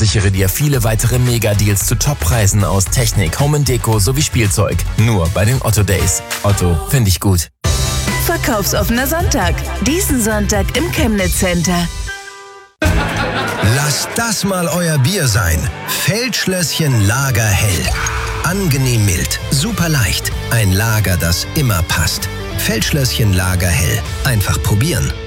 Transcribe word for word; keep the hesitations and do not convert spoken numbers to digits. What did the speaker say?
Sichere dir viele weitere Mega-Deals zu Top-Preisen aus Technik, Home and Deko sowie Spielzeug. Nur bei den Otto Days. Otto, finde ich gut. Verkaufsoffener Sonntag. Diesen Sonntag im Chemnitz Center. Lasst das mal euer Bier sein. Feldschlösschen Lager Hell. Angenehm mild, super leicht. Ein Lager, das immer passt. Feldschlösschen Lager Hell. Einfach probieren.